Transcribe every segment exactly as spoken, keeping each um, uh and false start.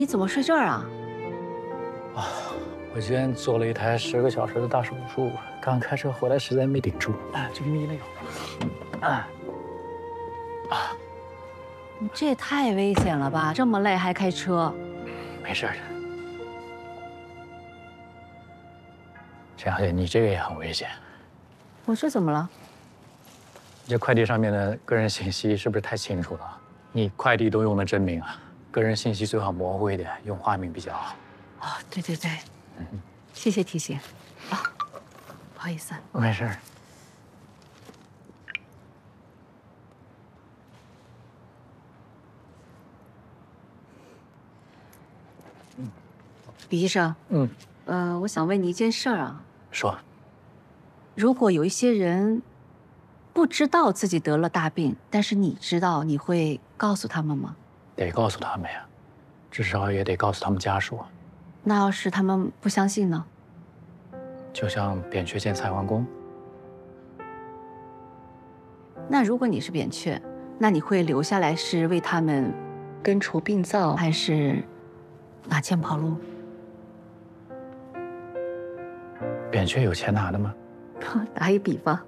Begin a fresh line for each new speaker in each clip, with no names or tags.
你怎么睡这儿啊？
啊，我今天做了一台十个小时的大手术，刚开车回来实在没顶住，哎，就眯了一会儿。啊啊！
你这也太危险了吧！这么累还开车？
没事的。陈小姐，你这个也很危险。
我这怎么了？
你这快递上面的个人信息是不是太清楚了？你快递都用的真名啊，个人信息最好模糊一点，用化名比较好。
哦，对对对，嗯，谢谢提醒。啊，不好意思。
没事。
李医生，
嗯，
呃，我想问你一件事儿啊。
说。
如果有一些人不知道自己得了大病，但是你知道，你会告诉他们吗？
得告诉他们呀，至少也得告诉他们家属。
那要是他们不相信呢？
就像扁鹊见蔡桓公。
那如果你是扁鹊，那你会留下来是为他们根除病灶，还是拿钱跑路？
扁鹊有钱拿的吗？
打一比方。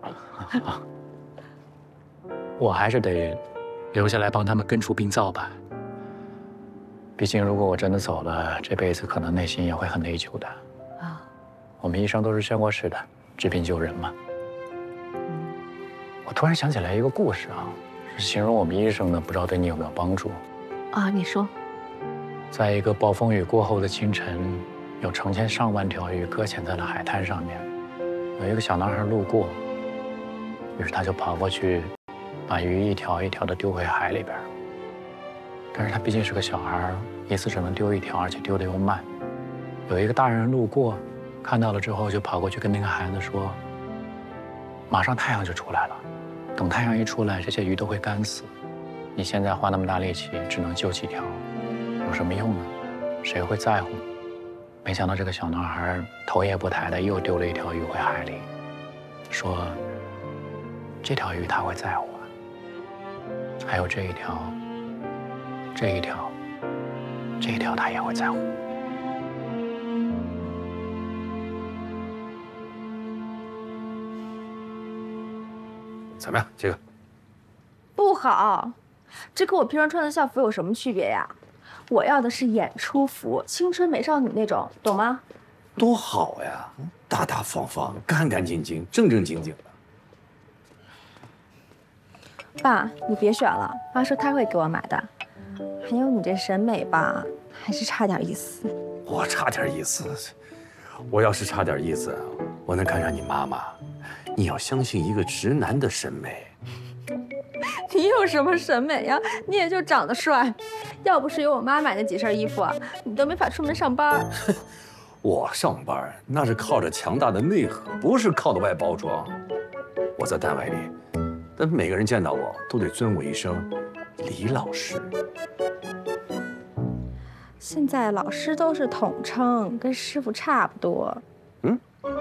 我还是得留下来帮他们根除病灶吧。毕竟，如果我真的走了，这辈子可能内心也会很内疚的。啊，我们医生都是宣过誓的，治病救人嘛。嗯，我突然想起来一个故事啊，是形容我们医生的，不知道对你有没有帮助？
啊，你说。
在一个暴风雨过后的清晨，有成千上万条鱼搁浅在了海滩上面。有一个小男孩路过，于是他就跑过去，把鱼一条一条的丢回海里边。但是他毕竟是个小孩，一次只能丢一条，而且丢得又慢。有一个大人路过，看到了之后，就跑过去跟那个孩子说：“马上太阳就出来了，等太阳一出来，这些鱼都会干死。你现在花那么大力气，只能救几条，有什么用呢？谁会在乎？”没想到这个小男孩头也不抬的又丢了一条鱼回海里，说：“这条鱼他会在乎啊，还有这一条，这一条，这一条他也会在乎。”
怎么样？这个
不好，这跟我平常穿的校服有什么区别呀？我要的是演出服，青春美少女那种，懂吗？
多好呀，大大方方，干干净净，正正经经的。
爸，你别选了，妈说她会给我买的。还有你这审美吧，还是差点意思。
我差点意思，我要是差点意思，我能看上你妈妈。你要相信一个直男的审美。
你有什么审美呀？你也就长得帅，要不是有我妈买那几身衣服啊，你都没法出门上班。
我上班那是靠着强大的内核，不是靠的外包装。我在单位里，但每个人见到我都得尊我一声李老师。
现在老师都是统称，跟师傅差不多。
嗯。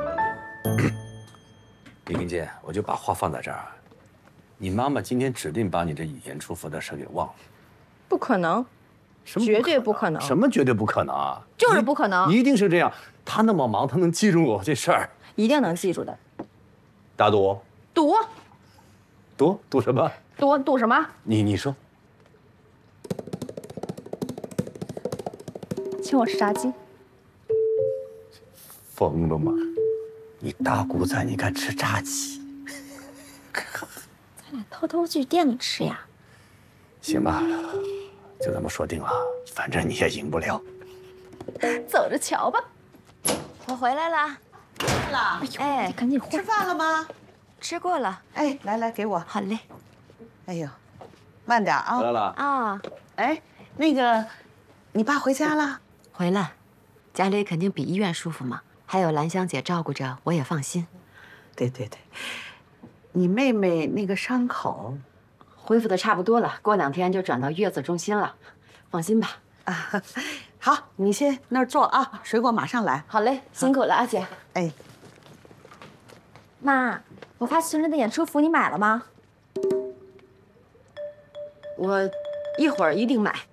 李林健，我就把话放在这儿。你妈妈今天指定把你这演出服的事给忘了。
不可能，
什么？
绝对不可能。
什么绝对不可能啊？
就是不可能。
一定是这样。她那么忙，她能记住我这事儿？
一定能记住的。
打赌？
赌？
赌赌什么？
赌赌什么？
你你说。
请我吃炸鸡。
疯了吗？你大姑在，你敢吃炸鸡？
咱俩偷偷去店里吃呀。
行吧，就这么说定了。反正你也赢不了。
走着瞧吧。
我回来了。
了。哎，赶紧换。
吃饭了吗？吃过了。
哎，来来，给我。
好嘞。
哎呦，慢点啊。
来了。
啊。
哎，那个，你爸回家了？
回了，家里肯定比医院舒服嘛。还有兰香姐照顾着，我也放心。
对对对，你妹妹那个伤口
恢复的差不多了，过两天就转到月子中心了，放心吧。
啊，好，你先那儿坐啊，水果马上来。
好嘞，辛苦了，阿姐。
哎，
妈，我发群里的演出服你买了吗？
我一会儿一定买。